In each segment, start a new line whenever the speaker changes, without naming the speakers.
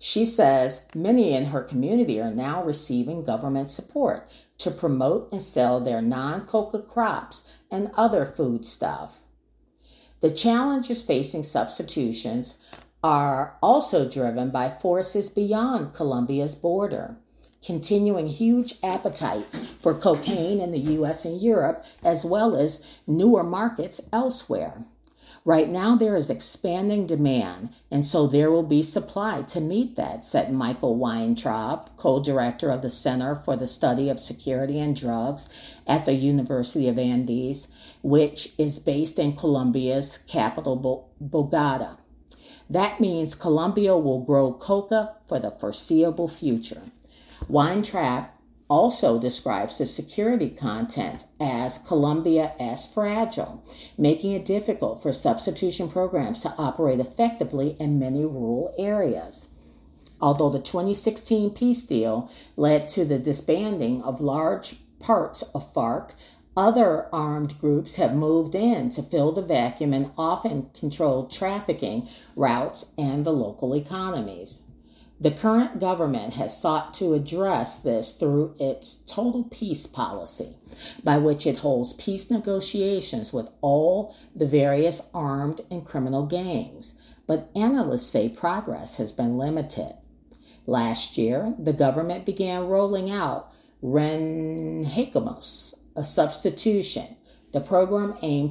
She says many in her community are now receiving government support to promote and sell their non-coca crops and other food stuff. The challenges facing substitutions are also driven by forces beyond Colombia's border, continuing huge appetites for cocaine in the US and Europe, as well as newer markets elsewhere. Right now, there is expanding demand, and so there will be supply to meet that, said Michael Weintraub, co-director of the Center for the Study of Security and Drugs at the University of Andes, which is based in Colombia's capital, Bogota. That means Colombia will grow coca for the foreseeable future. Weintraub also describes the security content as Colombia as fragile, making it difficult for substitution programs to operate effectively in many rural areas. Although the 2016 peace deal led to the disbanding of large parts of FARC, other armed groups have moved in to fill the vacuum and often control trafficking routes and the local economies. The current government has sought to address this through its total peace policy, by which it holds peace negotiations with all the various armed and criminal gangs, but analysts say progress has been limited. Last year, the government began rolling out Reenhecemos, a substitution. The program aimed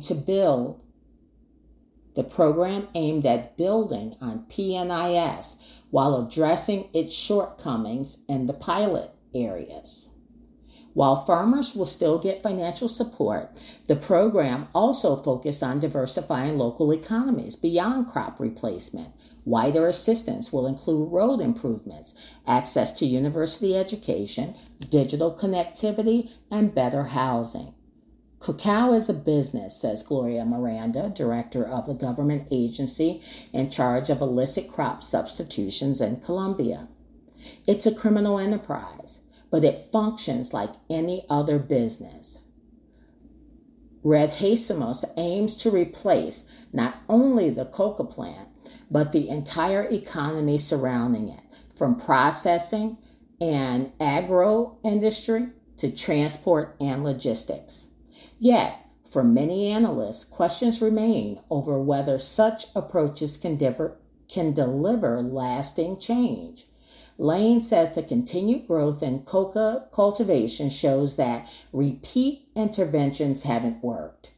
at building on PNIS while addressing its shortcomings in the pilot areas. While farmers will still get financial support, the program also focused on diversifying local economies beyond crop replacement. Wider assistance will include road improvements, access to university education, digital connectivity, and better housing. Cacao is a business, says Gloria Miranda, director of the government agency in charge of illicit crop substitutions in Colombia. It's a criminal enterprise, but it functions like any other business. Reenhecemos aims to replace not only the coca plant, but the entire economy surrounding it, from processing and agro industry to transport and logistics. Yet, for many analysts, questions remain over whether such approaches can deliver lasting change. Lane says the continued growth in coca cultivation shows that repeat interventions haven't worked.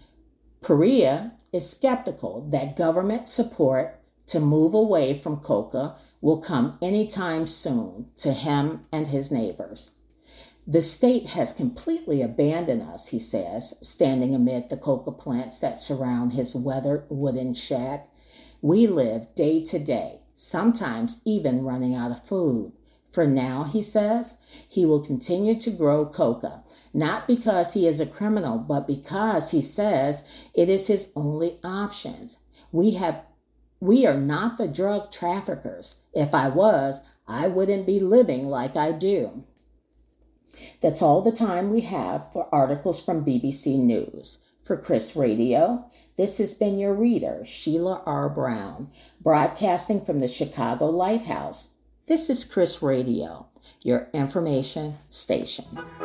Perea is skeptical that government support to move away from coca will come anytime soon to him and his neighbors. The state has completely abandoned us, he says, standing amid the coca plants that surround his weathered wooden shack. We live day to day, sometimes even running out of food. For now, he says, he will continue to grow coca, not because he is a criminal, but because he says it is his only options. We are not the drug traffickers. If I was, I wouldn't be living like I do. That's all the time we have for articles from BBC News. For Chris Radio, this has been your reader, Sheila R. Brown, broadcasting from the Chicago Lighthouse. This is Chris Radio, your information station.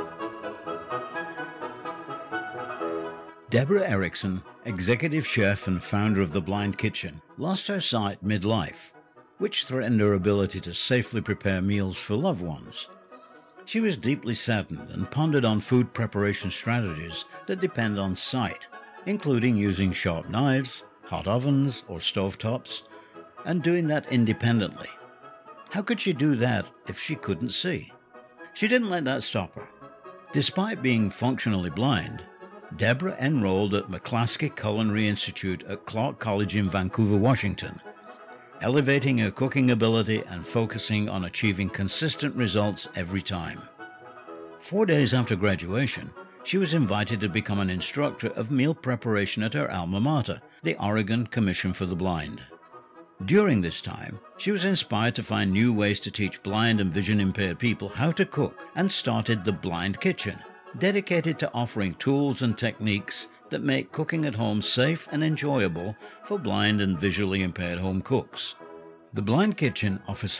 Deborah Erickson, executive chef and founder of The Blind Kitchen, lost her sight midlife, which threatened her ability to safely prepare meals for loved ones. She was deeply saddened and pondered on food preparation strategies that depend on sight, including using sharp knives, hot ovens, or stovetops, and doing that independently. How could she do that if she couldn't see? She didn't let that stop her. Despite being functionally blind, Deborah enrolled at McClaskey Culinary Institute at Clark College in Vancouver, Washington, elevating her cooking ability and focusing on achieving consistent results every time. 4 days after graduation, she was invited to become an instructor of meal preparation at her alma mater, the Oregon Commission for the Blind. During this time, she was inspired to find new ways to teach blind and vision-impaired people how to cook and started The Blind Kitchen, dedicated to offering tools and techniques that make cooking at home safe and enjoyable for blind and visually impaired home cooks. The Blind Kitchen offers